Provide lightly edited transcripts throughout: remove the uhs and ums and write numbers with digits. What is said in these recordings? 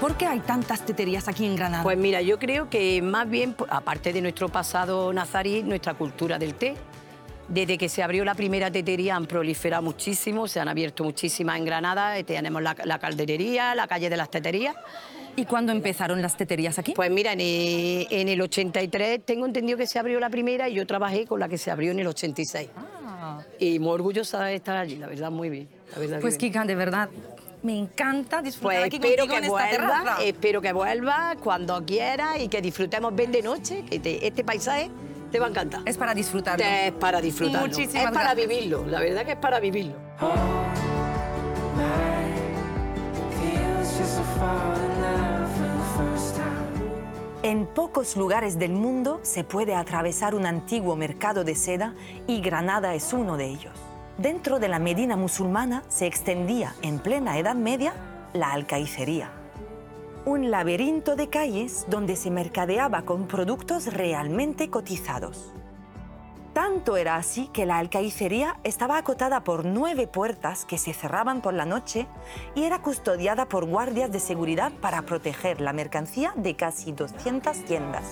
¿Por qué hay tantas teterías aquí en Granada? Pues mira, yo creo que más bien, aparte de nuestro pasado nazarí, nuestra cultura del té. Desde que se abrió la primera tetería han proliferado muchísimo, se han abierto muchísimas en Granada, tenemos la calderería, la calle de las teterías. ¿Y cuándo empezaron las teterías aquí? Pues mira, en el 83 tengo entendido que se abrió la primera y yo trabajé con la que se abrió en el 86. Y muy orgullosa de estar allí, la verdad, muy bien. La verdad, pues Kika, de verdad, me encanta disfrutar pues aquí contigo en esta terraza. Espero que vuelvas cuando quieras y que disfrutemos bien de noche, que este paisaje te va a encantar. Es para disfrutarlo. Es para disfrutarlo. Muchísimas es para gracias. vivirlo, la verdad que es para vivirlo. En pocos lugares del mundo se puede atravesar un antiguo mercado de seda y Granada es uno de ellos. Dentro de la Medina musulmana se extendía en plena Edad Media la alcaicería. Un laberinto de calles donde se mercadeaba con productos realmente cotizados. Tanto era así que la alcaicería estaba acotada por 9 puertas que se cerraban por la noche y era custodiada por guardias de seguridad para proteger la mercancía de casi 200 tiendas.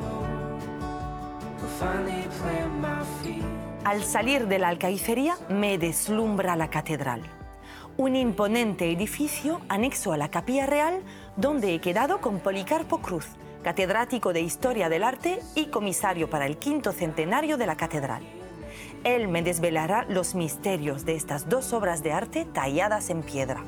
Al salir de la alcaicería me deslumbra la catedral. Un imponente edificio anexo a la Capilla Real donde he quedado con Policarpo Cruz, catedrático de Historia del Arte y comisario para el 5º centenario de la catedral. Él me desvelará los misterios de estas 2 obras de arte talladas en piedra.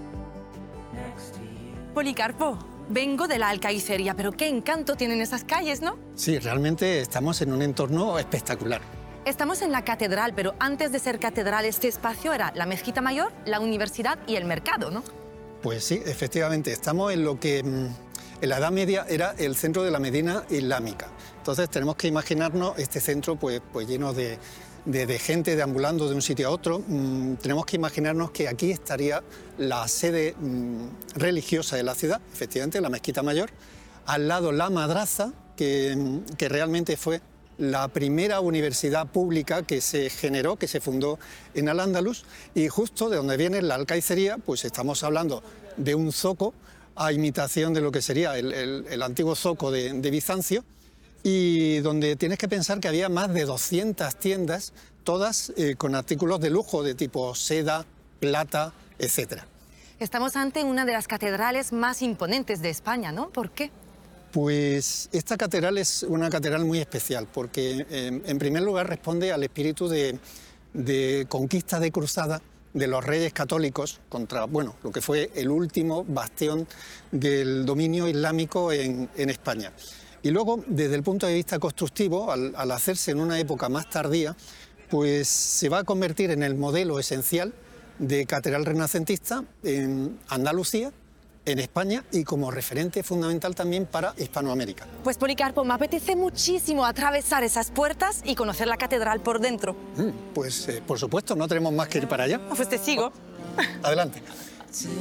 Policarpo, vengo de la alcaicería, pero qué encanto tienen esas calles, ¿no? Sí, realmente estamos en un entorno espectacular. Estamos en la catedral, pero antes de ser catedral este espacio era la mezquita mayor, la universidad y el mercado, ¿no? Pues sí, efectivamente, estamos en lo que en la Edad Media era el centro de la Medina islámica. Entonces tenemos que imaginarnos este centro pues lleno de gente deambulando de un sitio a otro. Tenemos que imaginarnos que aquí estaría la sede religiosa de la ciudad, efectivamente, la mezquita mayor. Al lado la madraza, que realmente fue la primera universidad pública que se generó, que se fundó en Al-Ándalus, y justo de donde viene la alcaicería, pues estamos hablando de un zoco a imitación de lo que sería el antiguo zoco de Bizancio, y donde tienes que pensar que había más de 200 tiendas, todas con artículos de lujo de tipo seda, plata, etc. Estamos ante una de las catedrales más imponentes de España, ¿no? ¿Por qué? Pues esta catedral es una catedral muy especial porque, en primer lugar, responde al espíritu de conquista de cruzada de los reyes católicos contra, bueno, lo que fue el último bastión del dominio islámico en España. Y luego, desde el punto de vista constructivo, al hacerse en una época más tardía, pues se va a convertir en el modelo esencial de catedral renacentista en Andalucía, en España y como referente fundamental también para Hispanoamérica. Pues Policarpo, me apetece muchísimo atravesar esas puertas y conocer la catedral por dentro. Pues por supuesto, no tenemos más que ir para allá. Pues te sigo. Adelante.